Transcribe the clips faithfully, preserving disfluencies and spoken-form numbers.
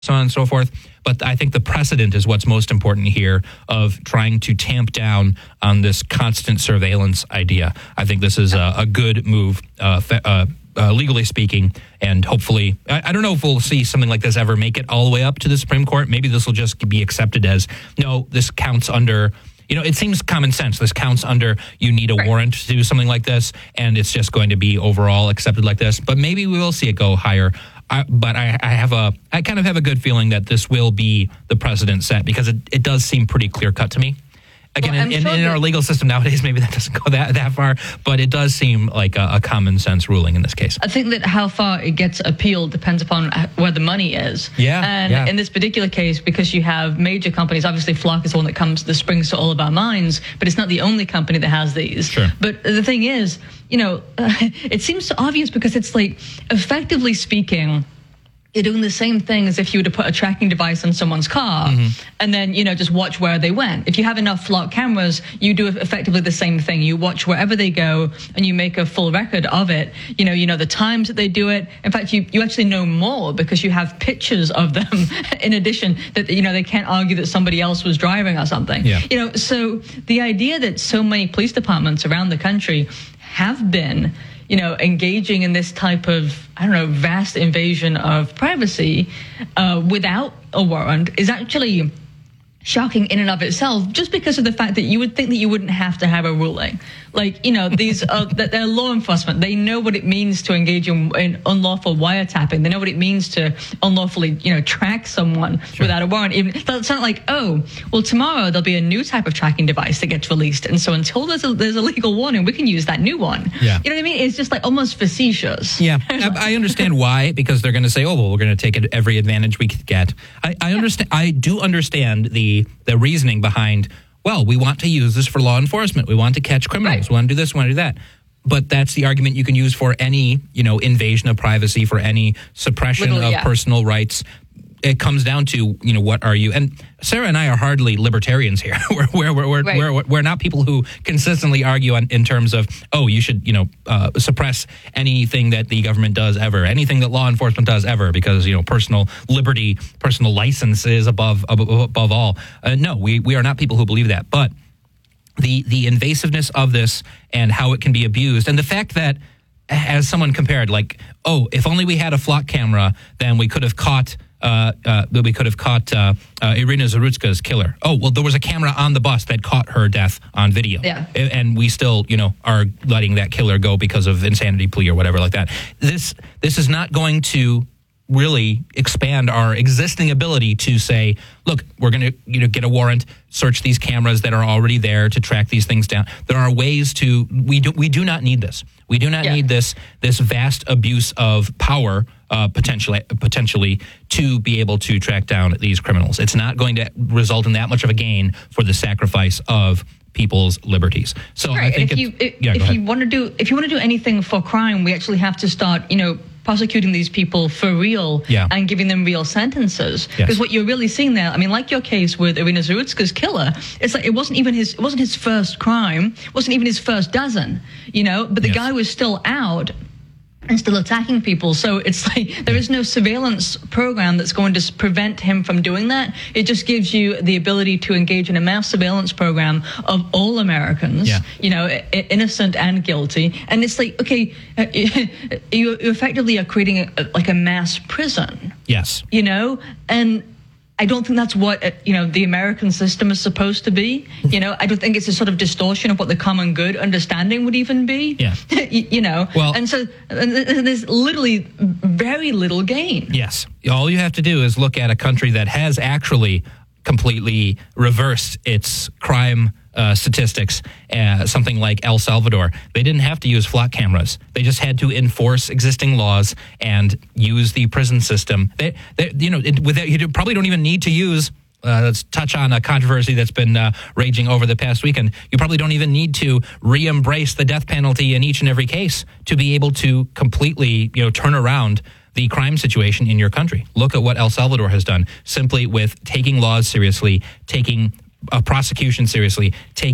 so on and so forth. But I think the precedent is what's most important here of trying to tamp down on this constant surveillance idea. I think this is a, a good move, uh, fe- uh, uh, legally speaking, and hopefully, I, I don't know if we'll see something like this ever make it all the way up to the Supreme Court. Maybe this will just be accepted as, no, this counts under... You know, it seems common sense. This counts under you need a right. warrant to do something like this, and it's just going to be overall accepted like this. But maybe we will see it go higher. I, but I, I have a, I kind of have a good feeling that this will be the precedent set because it, it does seem pretty clear cut to me. Again, well, in, in, sure in our legal system nowadays, maybe that doesn't go that, that far, but it does seem like a, a common sense ruling in this case. I think that how far it gets appealed depends upon where the money is. Yeah. And yeah. in this particular case, because you have major companies, obviously Flock is the one that comes, that springs to all of our minds, but it's not the only company that has these. Sure. But the thing is, you know, uh, it seems so obvious because it's like, effectively speaking, you're doing the same thing as if you were to put a tracking device on someone's car mm-hmm. and then, you know, just watch where they went. If you have enough Flock cameras, you do effectively the same thing. You watch wherever they go and you make a full record of it. You know, you know the times that they do it. In fact, you, you actually know more because you have pictures of them in addition that, you know, they can't argue that somebody else was driving or something. Yeah. You know, so the idea that so many police departments around the country have been, you know, engaging in this type of, I don't know, vast invasion of privacy uh, without a warrant is actually shocking in and of itself, just because of the fact that you would think that you wouldn't have to have a ruling. Like, you know, these are, that they're law enforcement. They know what it means to engage in, in unlawful wiretapping. They know what it means to unlawfully, you know, track someone sure. without a warrant. Even it's not like, oh, well, tomorrow there'll be a new type of tracking device that gets released, and so until there's a, there's a legal warning, we can use that new one. Yeah. You know what I mean? It's just like almost facetious. Yeah, I understand why, because they're going to say, oh, well, we're going to take every advantage we could get. I, I understand. I do understand the the reasoning behind, well, we want to use this for law enforcement. We want to catch criminals. Right. We want to do this, we want to do that. But that's the argument you can use for any, you know, invasion of privacy, for any suppression Literally, of yeah. personal rights. It comes down to, you know, what are you? And Sarah and I are hardly libertarians here. we're, we're, we're, we're, right. we're, we're not people who consistently argue on, in terms of, oh, you should, you know, uh, suppress anything that the government does ever, anything that law enforcement does ever, because, you know, personal liberty, personal license is above above, above all. Uh, no, we, we are not people who believe that. But the the invasiveness of this and how it can be abused, and the fact that, as someone compared, like, oh, if only we had a Flock camera, then we could have caught uh, uh, we could have caught uh, uh, Irina Zarutska's killer. Oh, well, there was a camera on the bus that caught her death on video. Yeah. And we still, you know, are letting that killer go because of insanity plea or whatever like that. This this is not going to really expand our existing ability to say, look, we're going to, you know, get a warrant, search these cameras that are already there to track these things down. There are ways to, we do we do not need this. We do not yeah. need this this vast abuse of power uh, potentially potentially to be able to track down these criminals. It's not going to result in that much of a gain for the sacrifice of people's liberties. So right. I think if you if, yeah, if you want to do if you want to do anything for crime, we actually have to start, you know, prosecuting these people for real yeah. and giving them real sentences. Because Yes. what you're really seeing there, I mean, like your case with Irina Zarutska's killer, it's like it wasn't even his it wasn't his first crime, it wasn't even his first dozen, you know, but the Yes. guy was still out and still attacking people. So it's like there is no surveillance program that's going to prevent him from doing that. It just gives you the ability to engage in a mass surveillance program of all Americans, Yeah. you know, I- innocent and guilty. And it's like, okay, uh, you you effectively are creating a, like a mass prison, Yes. you know, and I don't think that's what, uh, you know, the American system is supposed to be. You know, I don't think it's a sort of distortion of what the common good understanding would even be. Yeah. you, you know, Well- and so and there's literally very little gain. Yes. All you have to do is look at a country that has actually completely reversed its crime uh, statistics, uh, something like El Salvador. They didn't have to use Flock cameras. They just had to enforce existing laws and use the prison system. They, they you know, it, with that, you probably don't even need to use. Uh, let's touch on a controversy that's been uh, raging over the past weekend. You probably don't even need to re-embrace the death penalty in each and every case to be able to completely, you know, turn around the crime situation in your country. Look at what El Salvador has done, simply with taking laws seriously, taking a prosecution seriously, taking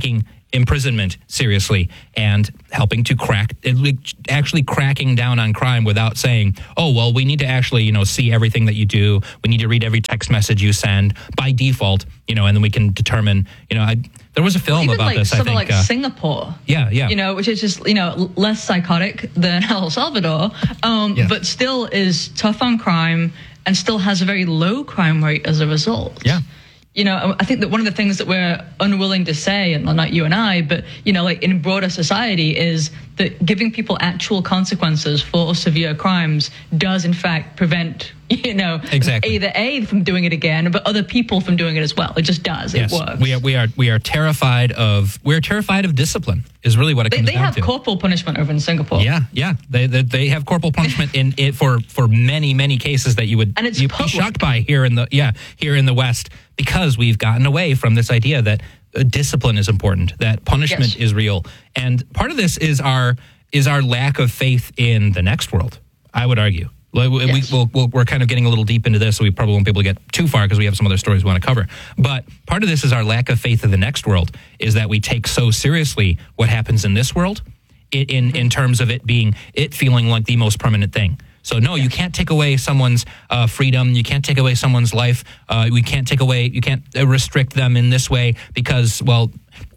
imprisonment seriously and helping to crack, actually cracking down on crime without saying, oh, well, we need to actually, you know, see everything that you do. We need to read every text message you send by default, you know, and then we can determine, you know, I, there was a film Even about like this, I something think. like uh, Singapore. Yeah, yeah. You know, which is just, you know, less psychotic than El Salvador, um, Yeah. but still is tough on crime and still has a very low crime rate as a result. Yeah. You know, I think that one of the things that we're unwilling to say, and not you and I, but, you know, like in broader society, is that giving people actual consequences for severe crimes does, in fact, prevent, you know, Exactly. either A, from doing it again, but other people from doing it as well. It just does. Yes, It works. we are. We are. We are terrified of. We're terrified of discipline. Is really what it They, comes they down have to. corporal punishment over in Singapore. Yeah, yeah. They, they they have corporal punishment in it for for many many cases that you would And it's you'd be public. shocked by here in the yeah here in the West, because we've gotten away from this idea that uh, discipline is important, that punishment Yes. is real, and part of this is our is our lack of faith in the next world. I would argue. Like, we, Yes. we'll, we'll, we're kind of getting a little deep into this, so we probably won't be able to get too far because we have some other stories we want to cover. But part of this is our lack of faith in the next world, is that we take so seriously what happens in this world in, in, in terms of it being, it feeling like the most permanent thing. So no, you can't take away someone's uh, freedom. You can't take away someone's life. Uh, we can't take away, you can't uh, restrict them in this way because, well,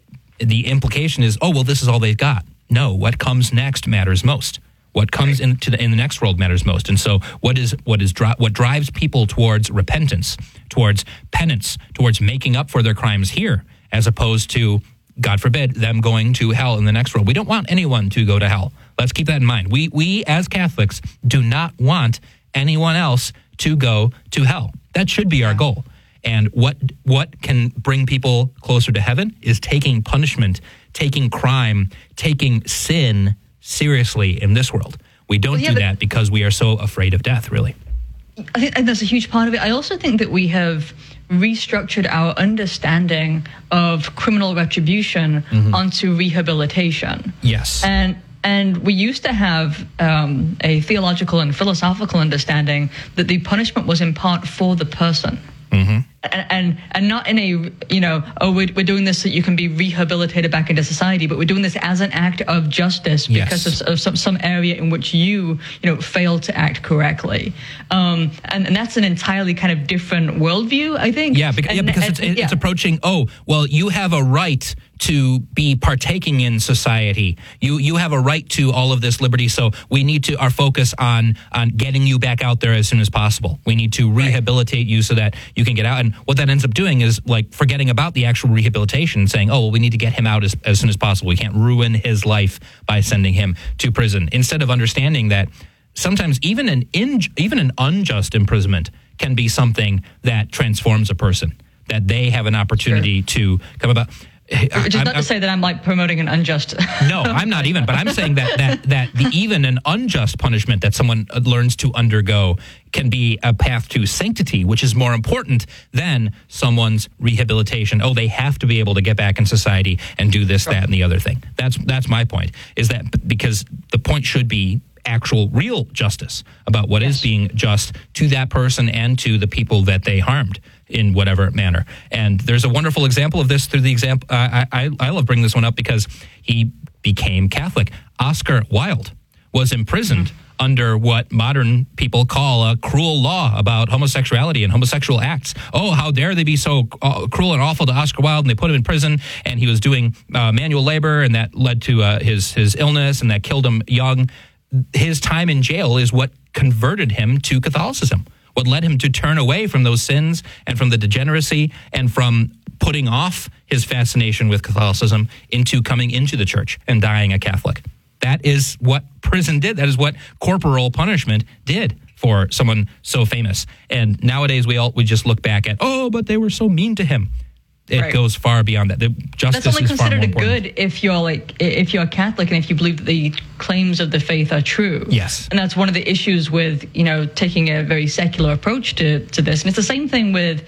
the implication is, oh, well, this is all they've got. No, what comes next matters most. What comes Right. into the in the next world matters most. And so what is what is dri- what drives people towards repentance, towards penance, towards making up for their crimes here, as opposed to, God forbid, them going to hell in the next world. We don't want anyone to go to hell. Let's keep that in mind. We we as Catholics do not want anyone else to go to hell. That should be our goal. And what what can bring people closer to heaven is taking punishment, taking crime, taking sin seriously in this world. We don't Well, yeah, do but- that because we are so afraid of death, really. I think and that's a huge part of it. I also think that we have restructured our understanding of criminal retribution Mm-hmm. onto rehabilitation. Yes. And and we used to have um, a theological and philosophical understanding that the punishment was in part for the person. Mm-hmm. And, and and not in a, you know, oh, we're, we're doing this so you can be rehabilitated back into society, but we're doing this as an act of justice because Yes. of, of some, some area in which you, you know, failed to act correctly. Um, and, and that's an entirely kind of different worldview, I think. Yeah, because, yeah, And- because and- it's, yeah. it's approaching, oh, well, you have a right to be partaking in society. You you have a right to all of this liberty, so we need to our focus on on getting you back out there as soon as possible. We need to rehabilitate you so that you can get out. And what that ends up doing is like forgetting about the actual rehabilitation, saying, oh, well, we need to get him out as, as soon as possible. We can't ruin his life by sending him to prison. Instead of understanding that sometimes even an in, even an unjust imprisonment can be something that transforms a person, that they have an opportunity to come about. Which is I'm- not I'm- to say that I'm like promoting an unjust. no, I'm not even, but I'm saying that that that the, even an unjust punishment that someone learns to undergo can be a path to sanctity, which is more important than someone's rehabilitation. Oh, they have to be able to get back in society and do this, that, and the other thing. That's that's my point. Is that because the point should be actual real justice about what is Yes. being just to that person and to the people that they harmed in whatever manner. And there's a wonderful example of this through the example. Uh, I, I I love bringing this one up because he became Catholic. Oscar Wilde was imprisoned mm-hmm. under what modern people call a cruel law about homosexuality and homosexual acts. Oh, how dare they be so uh, cruel and awful to Oscar Wilde? And they put him in prison, and he was doing uh, manual labor, and that led to uh, his his illness, and that killed him young. His time in jail is what converted him to Catholicism, what led him to turn away from those sins and from the degeneracy and from putting off his fascination with Catholicism into coming into the church and dying a Catholic. That is what prison did. That is what corporal punishment did for someone so famous. And nowadays we all we just look back at, oh, but they were so mean to him. It Right. goes far beyond that. The justice That's only is far more considered a important. good if you're like if you're a Catholic and if you believe that the claims of the faith are true. Yes. And that's one of the issues with, you know, taking a very secular approach to, to this. And it's the same thing with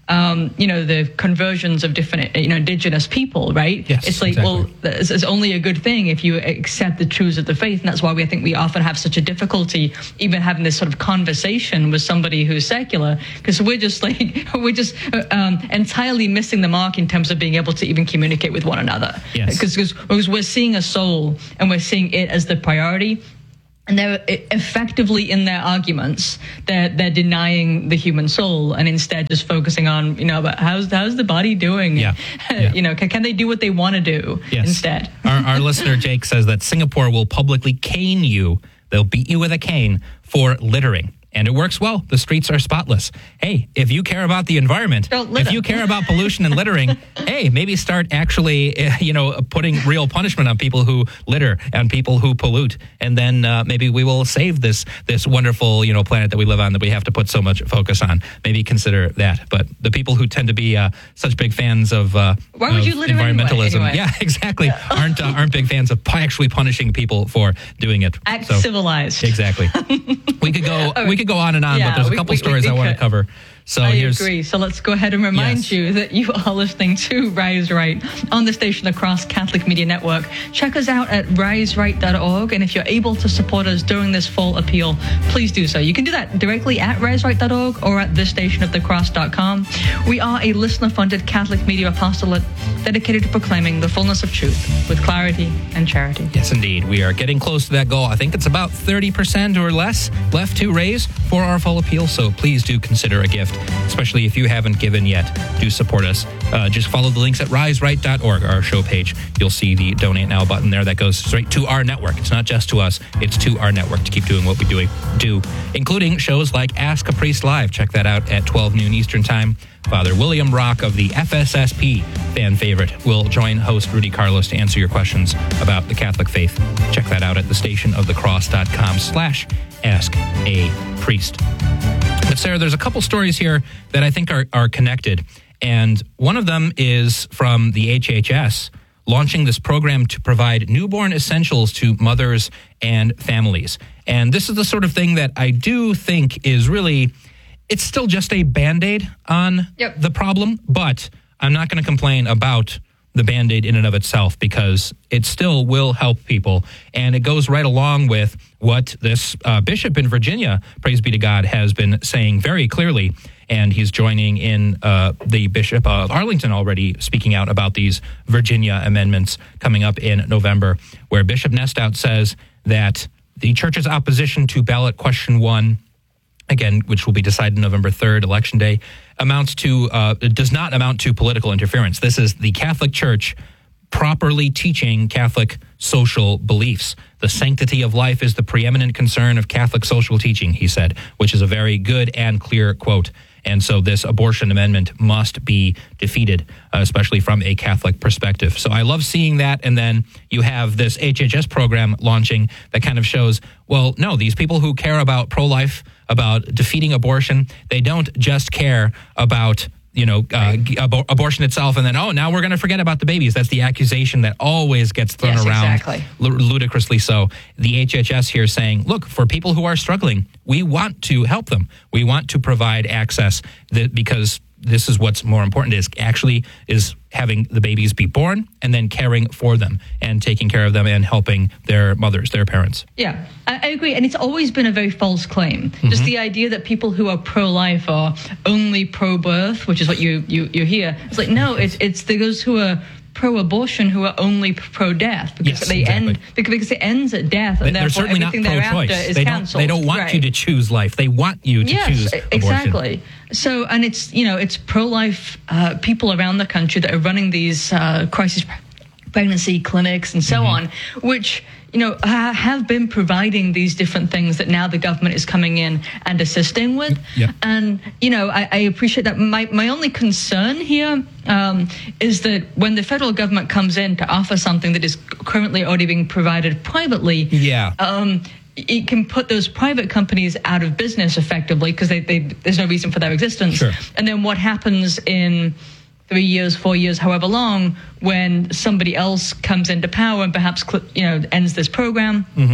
um, you know, the conversions of different, you know, indigenous people, right? Yes, it's like, exactly. well, it's, it's only a good thing if you accept the truths of the faith. And that's why we I think we often have such a difficulty even having this sort of conversation with somebody who's secular, because we're just like, we're just um, entirely missing the mark in terms of being able to even communicate with one another. Yes. Because because we're seeing a soul and we're seeing it as the priority. And they're effectively in their arguments, they're, they're denying the human soul and instead just focusing on, you know, but how's how's the body doing? Yeah. yeah. You know, can, can they do what they want to do yes. instead? our, our listener, Jake, says that Singapore will publicly cane you. They'll beat you with a cane for littering. And it works well. The streets are spotless. Hey, if you care about the environment, if you care about pollution and littering, hey, maybe start actually, you know, putting real punishment on people who litter and people who pollute. And then uh, maybe we will save this this wonderful, you know, planet that we live on that we have to put so much focus on. Maybe consider that. But the people who tend to be uh, such big fans of, uh, Why would of you litter environmentalism, anyway? Anyway. yeah, exactly, aren't uh, aren't big fans of actually punishing people for doing it. Act so, civilized. Exactly. We could go. Oh, We could go on and on, yeah, but there's a we- couple we- stories we I want to could. cover. So I here's agree. So let's go ahead and remind Yes. you that you are listening to Rise Right on the station across Catholic Media Network. Check us out at rise right dot org. And if you're able to support us during this fall appeal, please do so. You can do that directly at rise right dot org or at the station of the cross dot com. We are a listener-funded Catholic media apostolate dedicated to proclaiming the fullness of truth with clarity and charity. Yes, indeed. We are getting close to that goal. I think it's about thirty percent or less left to raise for our fall appeal. So please do consider a gift, especially if you haven't given yet. Do support us. Uh, just follow the links at rise right dot org, our show page. You'll see the Donate Now button there that goes straight to our network. It's not just to us. It's to our network to keep doing what we doing, do, including shows like Ask a Priest Live. Check that out at twelve noon Eastern Time. Father William Rock of the F S S P, fan favorite, will join host Rudy Carlos to answer your questions about the Catholic faith. Check that out at the station of the cross dot com slash ask a priest. But Sarah, there's a couple stories here that I think are, are connected. And one of them is from the H H S launching this program to provide newborn essentials to mothers and families. And this is the sort of thing that I do think is really... It's still just a Band-Aid on Yep. the problem, but I'm not going to complain about the Band-Aid in and of itself because it still will help people. And it goes right along with what this uh, bishop in Virginia, praise be to God, has been saying very clearly. And he's joining in uh, the Bishop of Arlington already speaking out about these Virginia amendments coming up in November, where Bishop Nestout says that the church's opposition to ballot question one, again, which will be decided November third, Election Day, amounts to, uh, it does not amount to political interference. This is the Catholic Church properly teaching Catholic social beliefs. The sanctity of life is the preeminent concern of Catholic social teaching, he said, which is a very good and clear quote. And so this abortion amendment must be defeated, uh, especially from a Catholic perspective. So I love seeing that. And then you have this H H S program launching that kind of shows, well, no, these people who care about pro-life, about defeating abortion, they don't just care about, you know, uh, ab- abortion itself, and then, oh, now we're going to forget about the babies. That's the accusation that always gets thrown Yes, around, exactly. l- ludicrously so. The H H S here saying, look, for people who are struggling, we want to help them. We want to provide access that, because this is what's more important, is actually is having the babies be born and then caring for them and taking care of them and helping their mothers, their parents. Yeah, I, I agree. And it's always been a very false claim. Mm-hmm. Just the idea that people who are pro-life are only pro-birth, which is what you, you, you hear. It's like, no, it's, it's those who are pro-abortion who are only pro-death because Yes, they exactly. end because, because it ends at death, and They're therefore certainly not everything thereafter pro-choice. is They don't, cancelled. they don't want Right. you to choose life. They want you to yes, choose abortion. Exactly. So, and it's, you know, it's pro-life uh, people around the country that are running these uh, crisis pregnancy clinics and so Mm-hmm. on, which, you know, ha- have been providing these different things that now the government is coming in and assisting with. Yep. And, you know, I, I appreciate that. My, my only concern here um, is that when the federal government comes in to offer something that is currently already being provided privately, Yeah. um, it can put those private companies out of business effectively because they, they, there's no reason for their existence. Sure. And then what happens in three years, four years, however long, when somebody else comes into power and perhaps, you know, ends this program, Mm-hmm.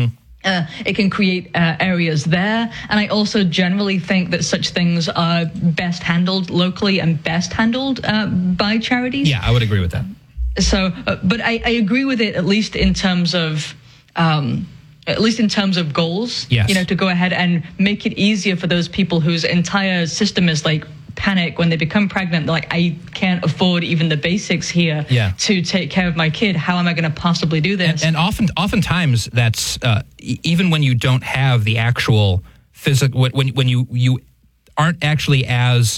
Uh, it can create uh, areas there. And I also generally think that such things are best handled locally and best handled uh, by charities. Yeah, I would agree with that. So, uh, but I, I agree with it, at least in terms of, um, at least in terms of goals, yes. you know, to go ahead and make it easier for those people whose entire system is like panic when they become pregnant. They're like, I can't afford even the basics here yeah. to take care of my kid. How am I going to possibly do this? And, and often, oftentimes that's uh, e- even when you don't have the actual physical, when when you you aren't actually as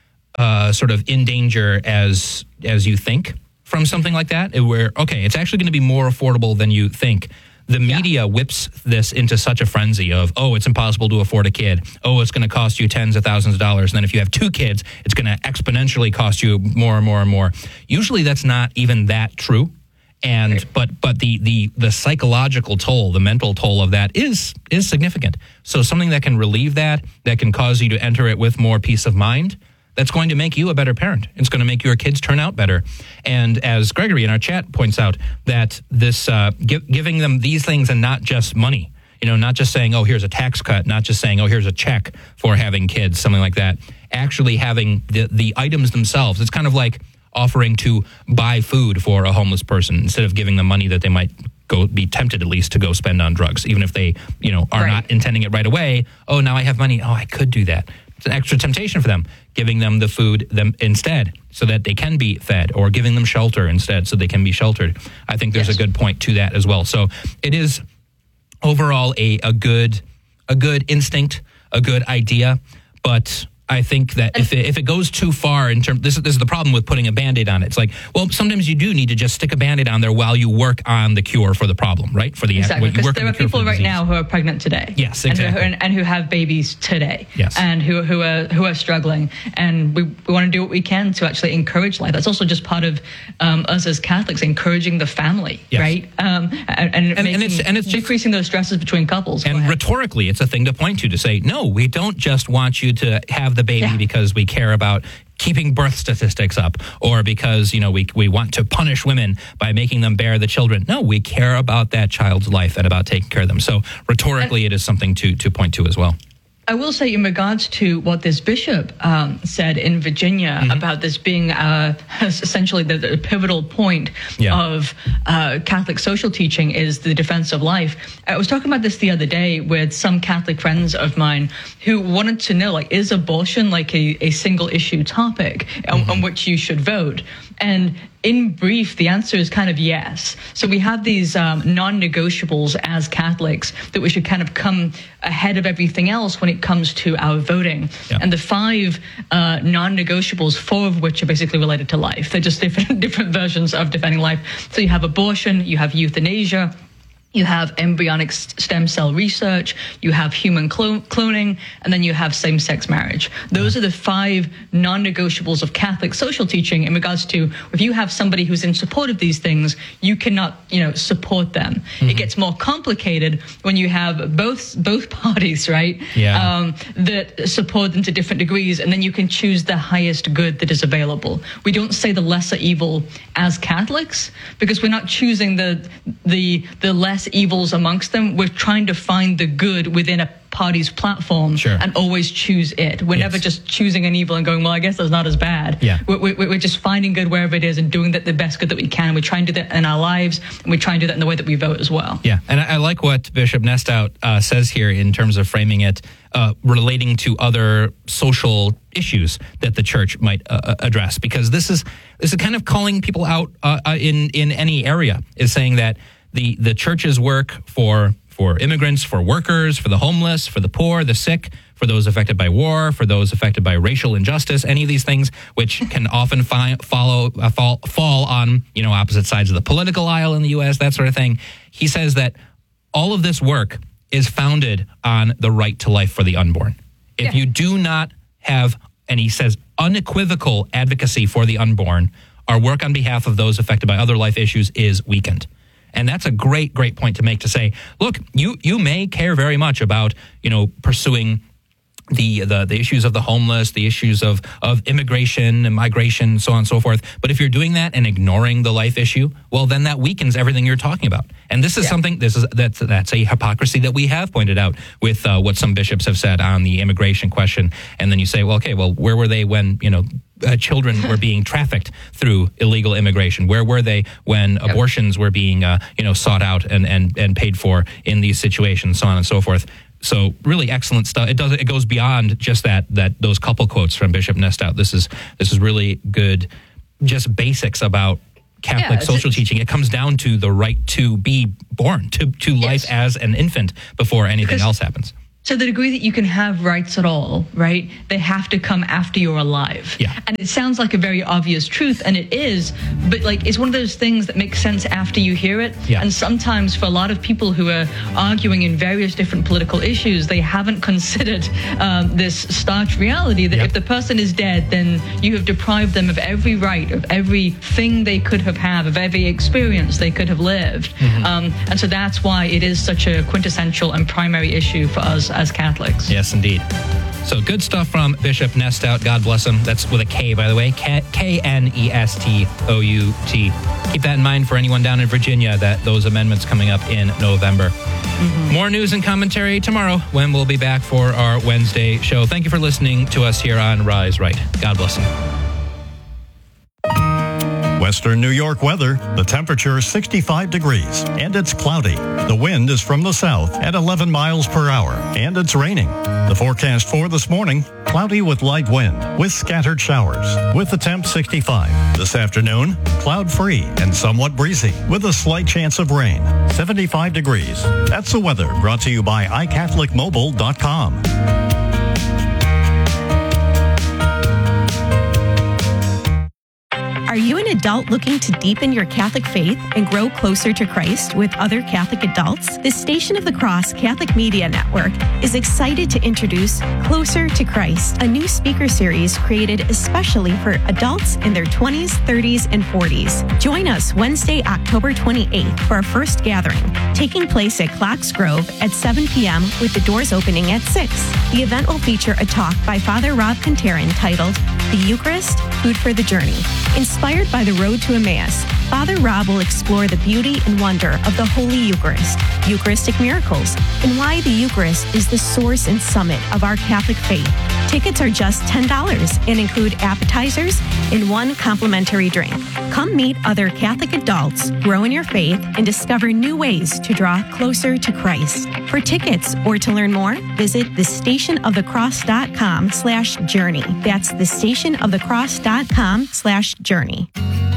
uh, sort of in danger as as you think from something like that. Where okay, it's actually going to be more affordable than you think. The media yeah. whips this into such a frenzy of, oh, it's impossible to afford a kid. Oh, it's going to cost you tens of thousands of dollars. And then if you have two kids, it's going to exponentially cost you more and more and more. Usually that's not even that true. And right. but but the, the the psychological toll, the mental toll of that is is significant. So something that can relieve that, that can cause you to enter it with more peace of mind, that's going to make you a better parent. It's going to make your kids turn out better. And as Gregory in our chat points out, that this uh, gi- giving them these things and not just money, you know, not just saying, oh, here's a tax cut, not just saying, oh, here's a check for having kids, something like that. Actually having the, the items themselves. It's kind of like offering to buy food for a homeless person instead of giving them money that they might go be tempted at least to go spend on drugs, even if they, you know, are right. not intending it right away. Oh, now I have money. Oh, I could do that. It's an extra temptation for them, giving them the food them instead so that they can be fed, or giving them shelter instead so they can be sheltered. I think there's yes. a good point to that as well. So it is overall a, a good a good instinct, a good idea, but I think that if it, if it goes too far in terms, this, this is the problem with putting a Band-Aid on it. It's like, well, sometimes you do need to just stick a Band-Aid on there while you work on the cure for the problem, right? For the exactly, because there are the people right now who are pregnant today. Yes, exactly, and who, and, and who have babies today. Yes, and who who are who are struggling, and we, we want to do what we can to actually encourage life. That's also just part of um, us as Catholics encouraging the family, yes. right? Um, and and, and, making, and it's and it's decreasing just, those stresses between couples. And rhetorically, it's a thing to point to to say, no, we don't just want you to have the baby yeah. because we care about keeping birth statistics up, or because, you know, we we want to punish women by making them bear the children. No, we care about that child's life and about taking care of them. So rhetorically, it is something to to point to as well. I will say, in regards to what this bishop um, said in Virginia mm-hmm. about this being uh, essentially the, the pivotal point yeah. of uh, Catholic social teaching is the defense of life. I was talking about this the other day with some Catholic friends of mine who wanted to know, like, is abortion like a, a single issue topic on, mm-hmm. on which you should vote? And in brief, the answer is kind of yes. So we have these um, non-negotiables as Catholics that we should kind of come ahead of everything else when it comes to our voting. Yeah. And the five uh, non-negotiables, four of which are basically related to life. They're just different different versions of defending life. So you have abortion, you have euthanasia, you have embryonic stem cell research, you have human clo- cloning, and then you have same-sex marriage. Those are the five non-negotiables of Catholic social teaching in regards to, if you have somebody who's in support of these things, you cannot, you know, support them. Mm-hmm. It gets more complicated when you have both both parties, right, yeah. um, that support them to different degrees, and then you can choose the highest good that is available. We don't say the lesser evil as Catholics, because we're not choosing the the the less evils amongst them. We're trying to find the good within a party's platform sure. and always choose it. We're yes. never just choosing an evil and going, well, I guess that's not as bad. Yeah. We're, we're, we're just finding good wherever it is and doing that the best good that we can. We try and do that in our lives, and we try and do that in the way that we vote as well. Yeah, and I, I like what Bishop Nestout uh, says here in terms of framing it, uh, relating to other social issues that the church might uh, address, because this is this is kind of calling people out uh, uh, in in any area, is saying that the the church's work for for immigrants, for workers, for the homeless, for the poor, the sick, for those affected by war, for those affected by racial injustice, any of these things which can often fi- follow uh, fall fall on, you know, opposite sides of the political aisle in the U S, that sort of thing. He says that all of this work is founded on the right to life for the unborn. If yeah. you do not have, and he says, unequivocal advocacy for the unborn, our work on behalf of those affected by other life issues is weakened. And that's a great, great point to make, to say, look, you you may care very much about, you know, pursuing the, the the issues of the homeless, the issues of, of immigration and migration, so on and so forth. But if you're doing that and ignoring the life issue, well, then that weakens everything you're talking about. And this is yeah. something, this is that's, that's a hypocrisy that we have pointed out with uh, what some bishops have said on the immigration question. And then you say, well, okay, well, where were they when, you know, uh, children were being trafficked through illegal immigration? Where were they when yep. abortions were being, uh, you know, sought out and, and, and paid for in these situations, so on and so forth? So really excellent stuff. It does it goes beyond just that that those couple quotes from Bishop Nestout. This is this is really good, just basics about Catholic yeah, social teaching. It comes down to the right to be born, to to life yes. as an infant before anything because, else happens. To the degree that you can have rights at all, right, they have to come after you're alive. Yeah. And it sounds like a very obvious truth, and it is, but like it's one of those things that makes sense after you hear it. Yeah. And sometimes for a lot of people who are arguing in various different political issues, they haven't considered um, this stark reality that yep. if the person is dead, then you have deprived them of every right, of everything they could have had, of every experience they could have lived. Mm-hmm. Um, and so that's why it is such a quintessential and primary issue for us as Catholics. Yes, indeed. So good stuff from Bishop Nestout. God bless him. That's with a K, by the way. K N E S T O U T. Keep that in mind for anyone down in Virginia, that those amendments coming up in November. Mm-hmm. More news and commentary tomorrow when we'll be back for our Wednesday show. Thank you for listening to us here on Rise Right. God bless you. Western New York weather, the temperature is sixty-five degrees, and it's cloudy. The wind is from the south at eleven miles per hour, and it's raining. The forecast for this morning, cloudy with light wind, with scattered showers, with the temp sixty-five. This afternoon, cloud-free and somewhat breezy, with a slight chance of rain, seventy-five degrees. That's the weather, brought to you by i catholic mobile dot com. Are you an adult looking to deepen your Catholic faith and grow closer to Christ with other Catholic adults? The Station of the Cross Catholic Media Network is excited to introduce Closer to Christ, a new speaker series created especially for adults in their twenties, thirties, and forties. Join us Wednesday, October twenty-eighth for our first gathering, taking place at Clocks Grove at seven p.m. with the doors opening at six. The event will feature a talk by Father Rob Contarin titled The Eucharist, Food for the Journey. Inspired by the road to Emmaus, Father Rob will explore the beauty and wonder of the Holy Eucharist, Eucharistic miracles, and why the Eucharist is the source and summit of our Catholic faith. Tickets are just ten dollars and include appetizers and one complimentary drink. Come meet other Catholic adults, grow in your faith, and discover new ways to draw closer to Christ. For tickets or to learn more, visit thestationofthecross.com slash journey. That's thestationofthecross.com slash journey.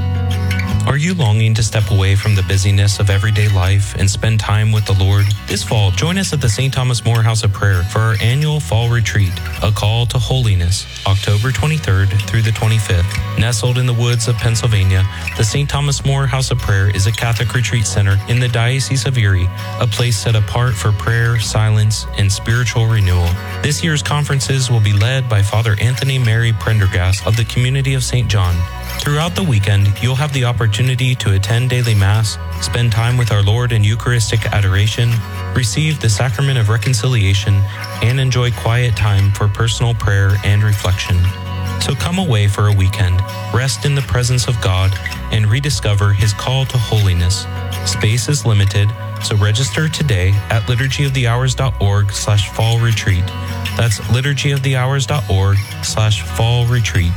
Are you longing to step away from the busyness of everyday life and spend time with the Lord? This fall, join us at the Saint Thomas More House of Prayer for our annual fall retreat, A Call to Holiness, October twenty-third through the twenty-fifth. Nestled in the woods of Pennsylvania, the Saint Thomas More House of Prayer is a Catholic retreat center in the Diocese of Erie, a place set apart for prayer, silence, and spiritual renewal. This year's conferences will be led by Father Anthony Mary Prendergast of the Community of Saint John. Throughout the weekend, you'll have the opportunity to attend daily Mass, spend time with our Lord in Eucharistic adoration, receive the Sacrament of Reconciliation, and enjoy quiet time for personal prayer and reflection. So come away for a weekend, rest in the presence of God, and rediscover His call to holiness. Space is limited, so register today at liturgyofthehours.org slash fall retreat. That's liturgyofthehours.org slash fall retreat.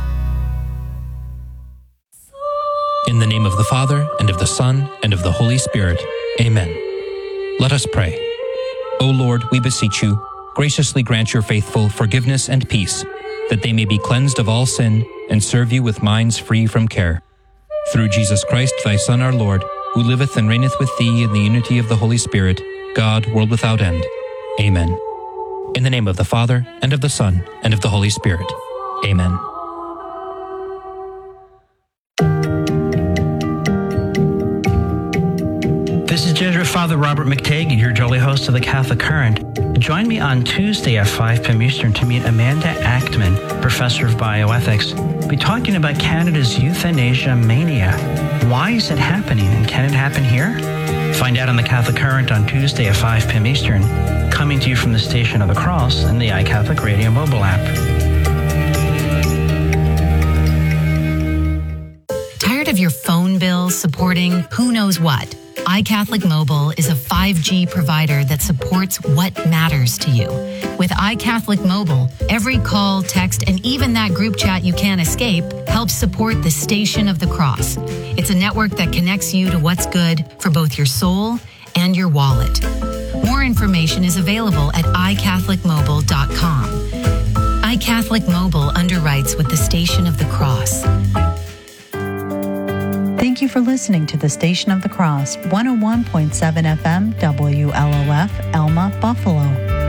In the name of the Father, and of the Son, and of the Holy Spirit. Amen. Let us pray. O Lord, we beseech you, graciously grant your faithful forgiveness and peace, that they may be cleansed of all sin and serve you with minds free from care. Through Jesus Christ, thy Son, our Lord, who liveth and reigneth with thee in the unity of the Holy Spirit, God, world without end. Amen. In the name of the Father, and of the Son, and of the Holy Spirit. Amen. This is Jesuit Father Robert McTague, your jolly host of the Catholic Current. Join me on Tuesday at five p.m. Eastern to meet Amanda Achtman, Professor of Bioethics. We'll be talking about Canada's euthanasia mania. Why is it happening, and can it happen here? Find out on the Catholic Current on Tuesday at five p.m. Eastern, coming to you from the Station of the Cross and the iCatholic Radio mobile app. Tired of your phone bill supporting who knows what? iCatholic Mobile is a five G provider that supports what matters to you. With iCatholic Mobile, every call, text, and even that group chat you can't escape helps support the Station of the Cross. It's a network that connects you to what's good for both your soul and your wallet. More information is available at i catholic mobile dot com. iCatholic Mobile underwrites with the Station of the Cross. Thank you for listening to the Station of the Cross, one oh one point seven F M, W L O F, Elma, Buffalo.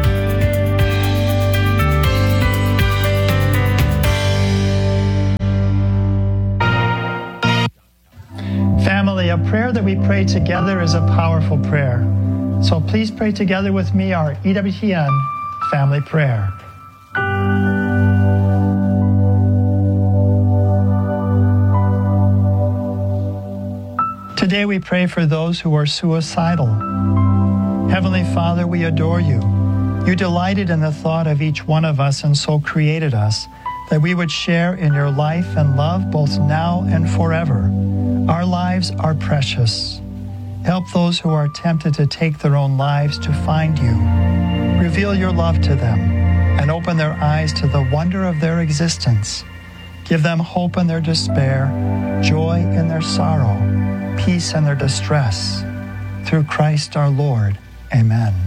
Family, a prayer that we pray together is a powerful prayer. So please pray together with me our E W T N family prayer. Today we pray for those who are suicidal. Heavenly Father, we adore you. You delighted in the thought of each one of us and so created us that we would share in your life and love both now and forever. Our lives are precious. Help those who are tempted to take their own lives to find you. Reveal your love to them and open their eyes to the wonder of their existence. Give them hope in their despair, joy in their sorrow, peace in their distress. Through Christ our Lord. Amen.